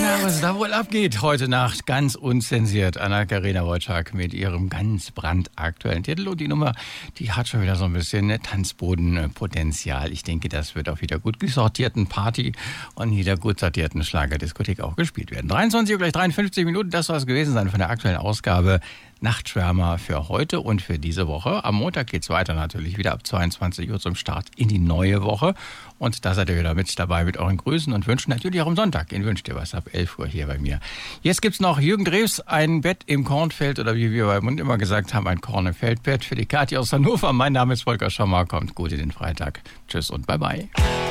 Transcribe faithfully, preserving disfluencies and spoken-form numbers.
Ja, was da wohl abgeht heute Nacht, ganz unzensiert. Anna-Karina Wojcik mit ihrem ganz brandaktuellen Titel. Und die Nummer, die hat schon wieder so ein bisschen Tanzbodenpotenzial. Ich denke, das wird auf jeder gut gesortierten Party und jeder gut sortierten Schlagerdiskothek auch gespielt werden. dreiundzwanzig Uhr gleich dreiundfünfzig Minuten, das soll es gewesen sein von der aktuellen Ausgabe Nachtschwärmer für heute und für diese Woche. Am Montag geht's weiter natürlich wieder ab zweiundzwanzig Uhr zum Start in die neue Woche. Und da seid ihr wieder mit dabei mit euren Grüßen und Wünschen. Natürlich auch am Sonntag. Ihnen wünscht ihr was ab elf Uhr hier bei mir. Jetzt gibt's noch Jürgen Drews, ein Bett im Kornfeld oder wie wir bei Mund immer gesagt haben, ein Korn im Feldbett für die Kathi aus Hannover. Mein Name ist Volker Schommer. Kommt gut in den Freitag. Tschüss und bye bye.